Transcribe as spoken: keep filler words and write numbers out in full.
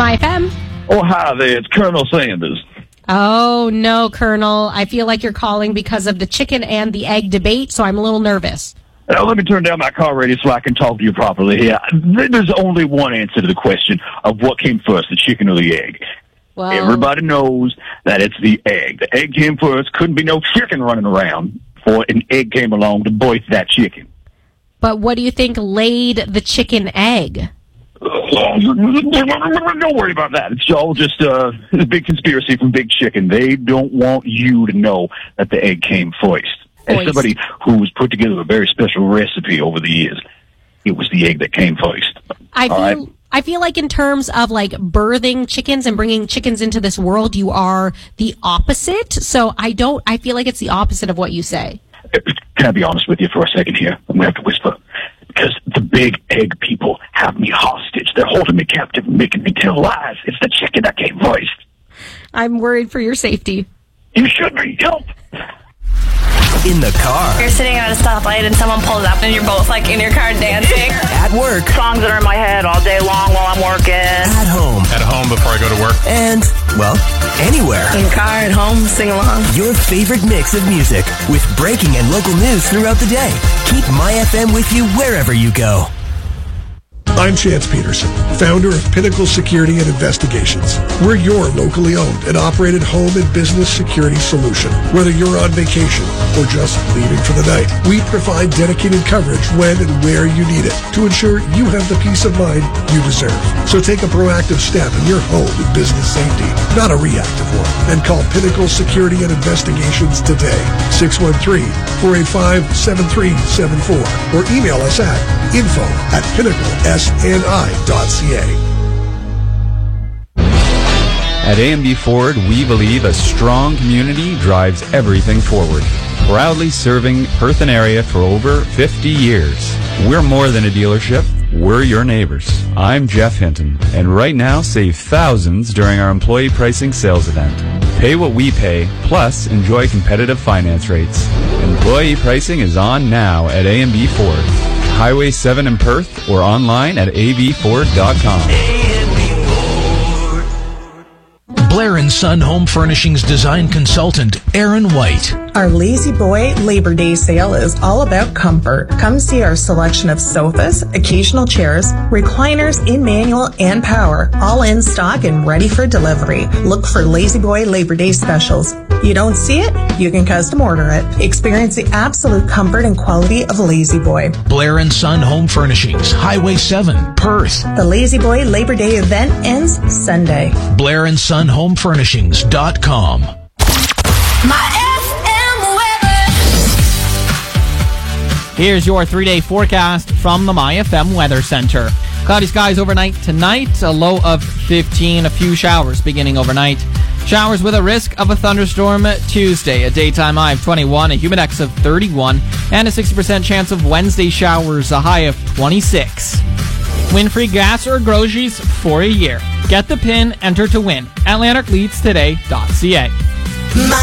My F M. Oh, hi there. It's Colonel Sanders. Oh, no, Colonel. I feel like you're calling because of the chicken and the egg debate, so I'm a little nervous. Now, let me turn down my car radio so I can talk to you properly here. There's only one answer to the question of what came first, the chicken or the egg. Well, everybody knows that it's the egg. The egg came first. Couldn't be no chicken running around before an egg came along to birth that chicken. But what do you think laid the chicken egg? Don't worry about that. It's all just uh, a big conspiracy from Big Chicken. They don't want you to know that the egg came first. As somebody who's put together a very special recipe over the years, it was the egg that came first. I feel, right? I feel like in terms of like birthing chickens and bringing chickens into this world, you are the opposite. So I don't. I feel like it's the opposite of what you say. Can I be honest with you for a second here? I'm gonna have to whisper. Because the big egg people have me hostage. They're holding me captive and making me tell lies. It's the chicken that came first. I'm worried for your safety. You should be. Help. In the car. You're sitting at a stoplight and someone pulls up and you're both like in your car dancing. At work. Songs that are in my head all day long while I'm working. At home. At home before I go to work. And, well, anywhere. In the car, at home, sing along. Your favorite mix of music with breaking and local news throughout the day. Keep My F M with you wherever you go. I'm Chance Peterson, founder of Pinnacle Security and Investigations. We're your locally owned and operated home and business security solution. Whether you're on vacation or just leaving for the night, we provide dedicated coverage when and where you need it to ensure you have the peace of mind you deserve. So take a proactive step in your home and business safety, not a reactive one, and call Pinnacle Security and Investigations today, six one three, four eight five, seven three seven four, or email us at info at pinnacle s n i dot c a. At A M B Ford, we believe a strong community drives everything forward. Proudly serving Perth and area for over fifty years. We're more than a dealership, we're your neighbors. I'm Jeff Hinton, and right now save thousands during our employee pricing sales event. Pay what we pay, plus enjoy competitive finance rates. Employee pricing is on now at A M B Ford. Highway seven in Perth or online at a b ford dot com. Blair and Son Home Furnishings design consultant Aaron White. Our Lazy Boy Labor Day sale is all about comfort. Come see our selection of sofas, occasional chairs, recliners in manual and power, all in stock and ready for delivery. Look for Lazy Boy Labor Day specials. You don't see it? You can custom order it. Experience the absolute comfort and quality of Lazy Boy. Blair and Son Home Furnishings, Highway seven, Perth. The Lazy Boy Labor Day event ends Sunday. Blair and Son Home Furnishings dot com. My F M weather. Here's your three-day forecast from the My F M Weather Center. Cloudy skies overnight tonight, a low of fifteen, a few showers beginning overnight. Showers with a risk of a thunderstorm Tuesday, a daytime high of twenty-one, a humidex of thirty-one, and a sixty percent chance of Wednesday showers, a high of twenty-six. Win-free gas or groceries for a year. Get the pin, enter to win. at lanark leads today dot c a.